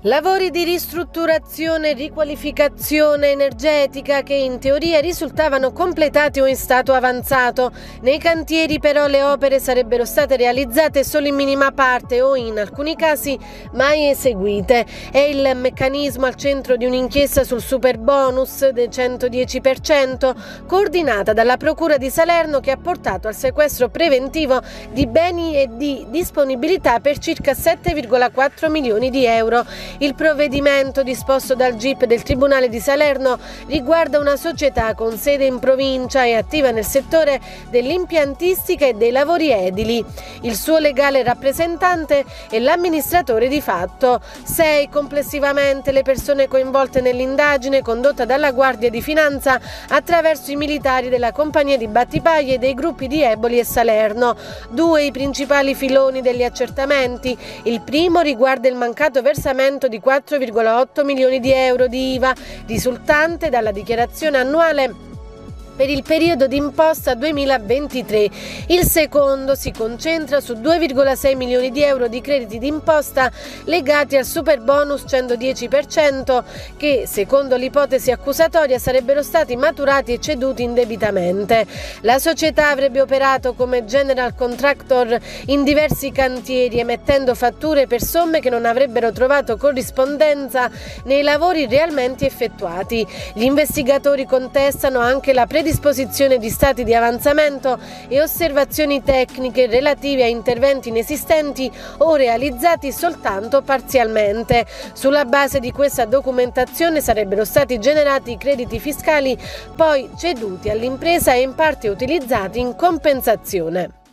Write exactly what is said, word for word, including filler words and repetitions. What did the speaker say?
Lavori di ristrutturazione e riqualificazione energetica che in teoria risultavano completati o in stato avanzato. Nei cantieri però le opere sarebbero state realizzate solo in minima parte o in alcuni casi mai eseguite. È il meccanismo al centro di un'inchiesta sul superbonus del centodieci per cento coordinata dalla Procura di Salerno, che ha portato al sequestro preventivo di beni e di disponibilità per circa sette virgola quattro milioni di euro. Il provvedimento disposto dal G I P del Tribunale di Salerno riguarda una società con sede in provincia e attiva nel settore dell'impiantistica e dei lavori edili. Il suo legale rappresentante è l'amministratore di fatto. Sei complessivamente le persone coinvolte nell'indagine condotta dalla Guardia di Finanza attraverso i militari della compagnia di Battipaglia e dei gruppi di Eboli e Salerno. Due i principali filoni degli accertamenti. Il primo riguarda il mancato versamento di quattro virgola otto milioni di euro di I V A risultante dalla dichiarazione annuale per il periodo d'imposta duemilaventitré. Il secondo si concentra su due virgola sei milioni di euro di crediti d'imposta legati al superbonus centodieci per cento che, secondo l'ipotesi accusatoria, sarebbero stati maturati e ceduti indebitamente. La società avrebbe operato come general contractor in diversi cantieri, emettendo fatture per somme che non avrebbero trovato corrispondenza nei lavori realmente effettuati. Gli investigatori contestano anche la predisposizione disposizione di stati di avanzamento e osservazioni tecniche relative a interventi inesistenti o realizzati soltanto parzialmente. Sulla base di questa documentazione sarebbero stati generati i crediti fiscali poi ceduti all'impresa e in parte utilizzati in compensazione.